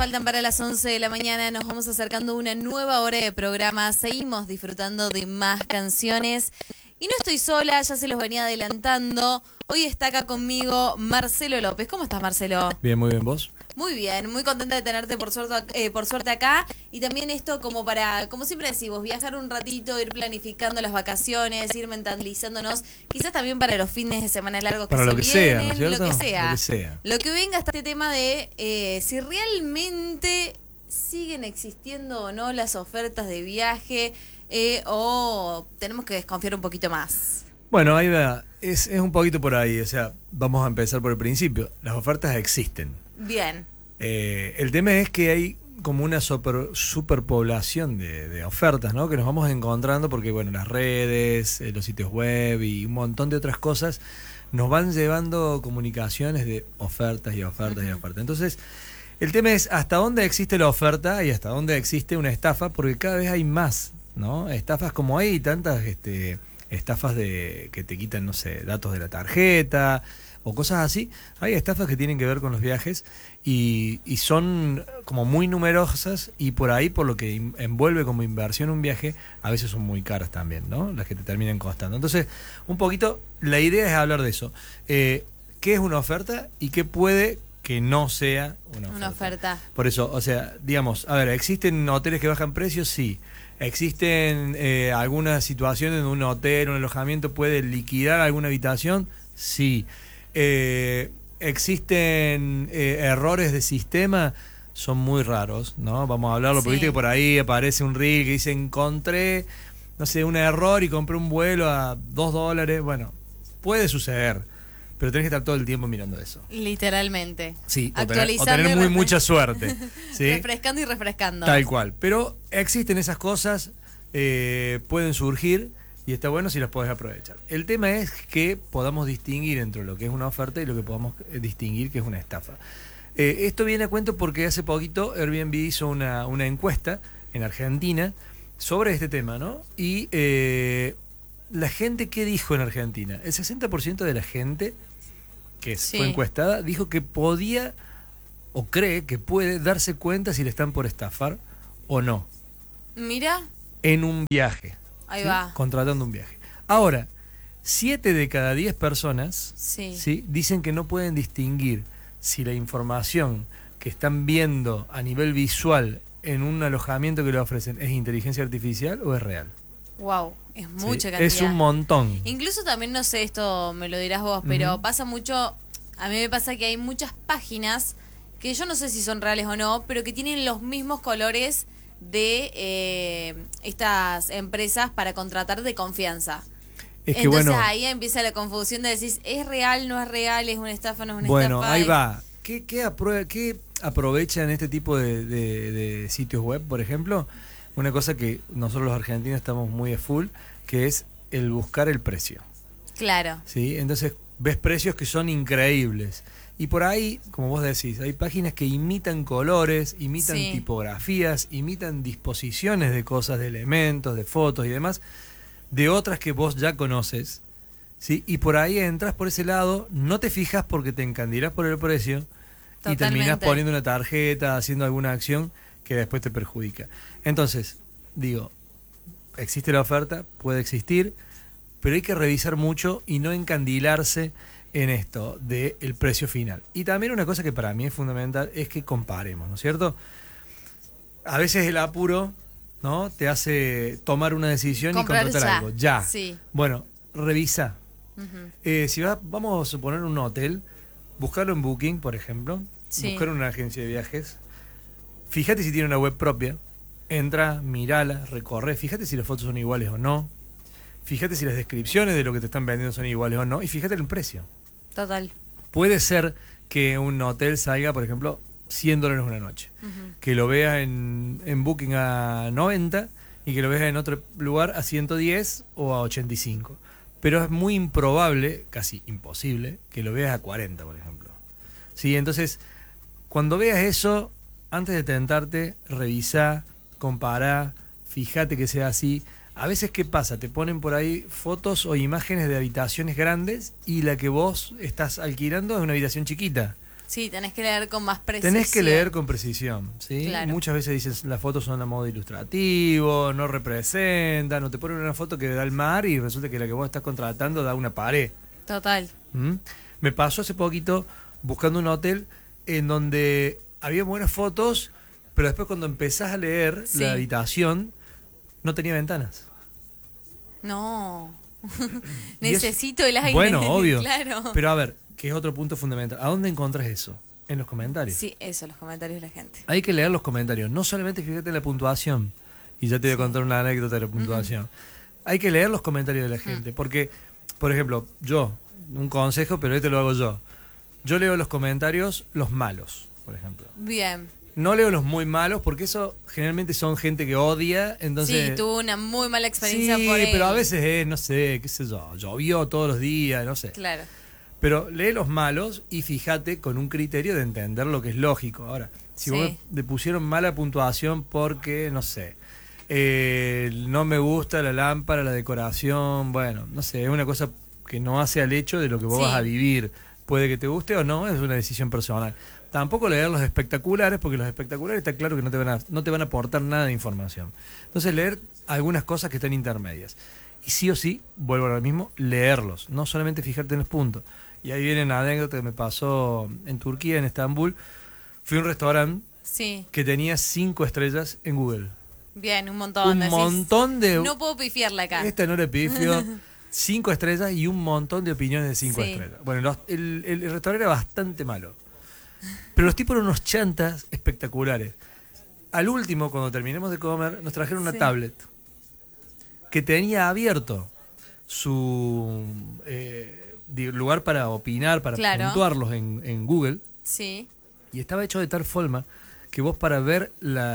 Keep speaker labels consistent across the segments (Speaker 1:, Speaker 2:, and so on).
Speaker 1: Faltan para las 11 de la mañana, nos vamos acercando a una nueva hora de programa, seguimos disfrutando de más canciones y no estoy sola, ya se los venía adelantando. Hoy está acá conmigo Marcelo López. ¿Cómo estás, Marcelo?
Speaker 2: Bien, muy bien, ¿vos?
Speaker 1: Muy bien, muy contenta de tenerte por suerte acá. Y también esto como para, como siempre decimos, viajar un ratito, ir planificando las vacaciones, ir mentalizándonos, quizás también para los fines de semana largos que
Speaker 2: para
Speaker 1: se
Speaker 2: lo que
Speaker 1: vienen,
Speaker 2: sea, ¿no es cierto?
Speaker 1: lo que sea.
Speaker 2: Lo que sea.
Speaker 1: Lo que venga hasta este tema de si realmente siguen existiendo o no las ofertas de viaje o tenemos que desconfiar un poquito más.
Speaker 2: Bueno, ahí va. Es un poquito por ahí. O sea, vamos a empezar por el principio. Las ofertas existen.
Speaker 1: Bien.
Speaker 2: El tema es que hay como una superpoblación de ofertas, ¿no? Que nos vamos encontrando porque, bueno, las redes, los sitios web y un montón de otras cosas nos van llevando comunicaciones de ofertas y ofertas y ofertas. Entonces, el tema es hasta dónde existe la oferta y hasta dónde existe una estafa, porque cada vez hay más, ¿no? Estafas como hay tantas estafas que te quitan, no sé, datos de la tarjeta o cosas así. Hay estafas que tienen que ver con los viajes y son como muy numerosas y por ahí, por lo que envuelve como inversión un viaje, a veces son muy caras también, ¿no? Las que te terminan costando. Entonces, un poquito, la idea es hablar de eso. ¿Qué es una oferta y qué puede que no sea una oferta? Por eso, o sea, digamos, a ver, ¿existen hoteles que bajan precios? Sí. ¿Existen algunas situaciones donde un hotel, un alojamiento puede liquidar alguna habitación? Sí. ¿Existen errores de sistema? Son muy raros, ¿no? Vamos a hablarlo, porque viste que por ahí aparece un reel que dice encontré, no sé, un error y compré un vuelo a $2. Bueno, puede suceder, pero tenés que estar todo el tiempo mirando eso.
Speaker 1: Literalmente.
Speaker 2: Sí,
Speaker 1: actualizando
Speaker 2: o tener mucha suerte. ¿Sí?
Speaker 1: Refrescando y refrescando.
Speaker 2: Tal cual. Pero existen esas cosas, pueden surgir y está bueno si las podés aprovechar. El tema es que podamos distinguir entre lo que es una oferta y lo que podamos distinguir que es una estafa. Esto viene a cuento porque hace poquito Airbnb hizo una encuesta en Argentina sobre este tema, ¿no? Y la gente, ¿qué dijo en Argentina? El 60% de la gente que fue encuestada dijo que podía o cree que puede darse cuenta si le están por estafar o no.
Speaker 1: Mira.
Speaker 2: En un viaje.
Speaker 1: Ahí
Speaker 2: ¿sí?
Speaker 1: va.
Speaker 2: Contratando un viaje. Ahora, 7 de cada 10 personas ¿sí? dicen que no pueden distinguir si la información que están viendo a nivel visual en un alojamiento que le ofrecen es inteligencia artificial o es real.
Speaker 1: Wow, es mucha cantidad.
Speaker 2: Es un montón.
Speaker 1: Incluso también, no sé, esto me lo dirás vos, pero pasa mucho, a mí me pasa que hay muchas páginas que yo no sé si son reales o no, pero que tienen los mismos colores de estas empresas para contratar de confianza.
Speaker 2: Es que
Speaker 1: entonces
Speaker 2: bueno,
Speaker 1: ahí empieza la confusión de decir, ¿es real, no es real, es una estafa, no es una
Speaker 2: bueno,
Speaker 1: estafa?
Speaker 2: Ahí va. ¿Qué aprovechan este tipo de sitios web, por ejemplo? Una cosa que nosotros los argentinos estamos muy a full, que es el buscar el precio.
Speaker 1: Claro.
Speaker 2: ¿Sí? Entonces ves precios que son increíbles. Y por ahí, como vos decís, hay páginas que imitan colores, imitan tipografías, imitan disposiciones de cosas, de elementos, de fotos y demás, de otras que vos ya conoces, ¿sí? Y por ahí entras por ese lado, no te fijas porque te encandilás por el precio. Totalmente. Y terminás poniendo una tarjeta, haciendo alguna acción que después te perjudica. Entonces, digo, existe la oferta, puede existir, pero hay que revisar mucho y no encandilarse en esto del precio final. Y también una cosa que para mí es fundamental es que comparemos, ¿no es cierto? A veces el apuro, ¿no? Te hace tomar una decisión y contratar algo. Ya. Sí. Bueno, revisa. Si vamos a suponer un hotel, buscarlo en Booking, por ejemplo, buscar una agencia de viajes, fíjate si tiene una web propia, entra, mírala, recorre, fíjate si las fotos son iguales o no, fíjate si las descripciones de lo que te están vendiendo son iguales o no, y fíjate el precio.
Speaker 1: Total.
Speaker 2: Puede ser que un hotel salga, por ejemplo, $100 una noche, que lo veas en Booking a 90 y que lo veas en otro lugar a 110 o a 85. Pero es muy improbable, casi imposible, que lo veas a 40, por ejemplo. ¿Sí? Entonces, cuando veas eso, antes de tentarte, revisá, compará, fíjate que sea así. A veces, ¿qué pasa? Te ponen por ahí fotos o imágenes de habitaciones grandes y la que vos estás alquilando es una habitación chiquita.
Speaker 1: Sí, tenés que leer con más precisión.
Speaker 2: Tenés que leer con precisión, ¿sí?
Speaker 1: Claro.
Speaker 2: Muchas veces dices, las fotos son a modo ilustrativo, no representan, o te ponen una foto que da el mar y resulta que la que vos estás contratando da una pared.
Speaker 1: Total.
Speaker 2: ¿Mm? Me pasó hace poquito buscando un hotel en donde había buenas fotos, pero después cuando empezás a leer
Speaker 1: Sí.
Speaker 2: la habitación, no tenía ventanas.
Speaker 1: No.
Speaker 2: Y es-
Speaker 1: Necesito el aire.
Speaker 2: Bueno, obvio.
Speaker 1: Claro.
Speaker 2: Pero a ver, que es otro punto fundamental. ¿A dónde encontrás eso? En los comentarios.
Speaker 1: Sí, eso, los comentarios de la gente.
Speaker 2: Hay que leer los comentarios, no solamente fíjate en la puntuación. Y ya te voy a contar una anécdota de la puntuación. Hay que leer los comentarios de la gente, porque, por ejemplo, yo, un consejo, pero este lo hago yo. Yo leo los comentarios, los malos, por ejemplo.
Speaker 1: Bien.
Speaker 2: No leo los muy malos, porque eso generalmente son gente que odia, entonces...
Speaker 1: Sí, tuvo una muy mala experiencia
Speaker 2: Sí,
Speaker 1: por él.
Speaker 2: pero a veces es, no sé, qué sé yo, llovió todos los días, no sé.
Speaker 1: Claro.
Speaker 2: Pero lee los malos y fíjate con un criterio de entender lo que es lógico. Ahora, si
Speaker 1: Sí.
Speaker 2: vos le pusieron mala puntuación porque, no sé, no me gusta la lámpara, la decoración, bueno, no sé, es una cosa que no hace al hecho de lo que vos
Speaker 1: Sí.
Speaker 2: vas a vivir. Puede que te guste o no, es una decisión personal. Tampoco leer los espectaculares, porque los espectaculares está claro que no te van a aportar nada de información. Entonces, leer algunas cosas que están intermedias. Y sí o sí, vuelvo a lo mismo, leerlos, no solamente fijarte en los puntos. Y ahí viene una anécdota que me pasó en Turquía, en Estambul. Fui a un restaurante
Speaker 1: Sí.
Speaker 2: que tenía 5 estrellas en Google.
Speaker 1: Bien, un montón.
Speaker 2: Un
Speaker 1: decís,
Speaker 2: montón de...
Speaker 1: No puedo pifiarla acá.
Speaker 2: Esta no le pifio. 5 estrellas y un montón de opiniones de 5
Speaker 1: Sí.
Speaker 2: estrellas. Bueno, el restaurante era bastante malo. Pero los tipos eran unos chantas espectaculares. Al último, cuando terminemos de comer, nos trajeron una
Speaker 1: Sí.
Speaker 2: tablet que tenía abierto su lugar para opinar, para
Speaker 1: Claro.
Speaker 2: puntuarlos en Google.
Speaker 1: Sí.
Speaker 2: Y estaba hecho de tal forma que vos para ver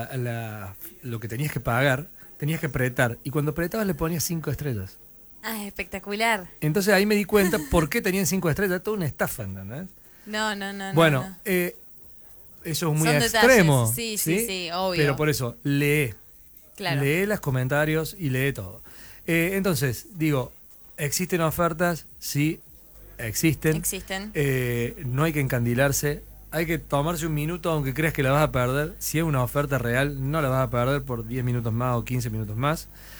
Speaker 2: lo que tenías que pagar, tenías que apretar. Y cuando apretabas le ponías 5 estrellas.
Speaker 1: Ah, es espectacular.
Speaker 2: Entonces ahí me di cuenta por qué tenían 5 estrellas. Toda una estafa, ¿entendés?
Speaker 1: No.
Speaker 2: Bueno,
Speaker 1: no.
Speaker 2: eso es muy
Speaker 1: Son
Speaker 2: extremo.
Speaker 1: detalles. Sí, obvio.
Speaker 2: Pero por eso, lee.
Speaker 1: Claro.
Speaker 2: Lee los comentarios y lee todo. Entonces, digo, ¿existen ofertas? Sí, existen.
Speaker 1: Existen.
Speaker 2: No hay que encandilarse. Hay que tomarse un minuto, aunque creas que la vas a perder. Si es una oferta real, no la vas a perder por 10 minutos más o 15 minutos más.